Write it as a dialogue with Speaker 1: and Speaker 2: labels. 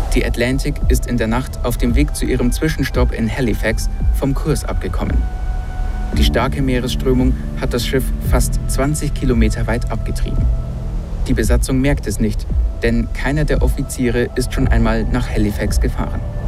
Speaker 1: Die Atlantic ist in der Nacht auf dem Weg zu ihrem Zwischenstopp in Halifax vom Kurs abgekommen. Die starke Meeresströmung hat das Schiff fast 20 Kilometer weit abgetrieben. Die Besatzung merkt es nicht, denn keiner der Offiziere ist schon einmal nach Halifax gefahren.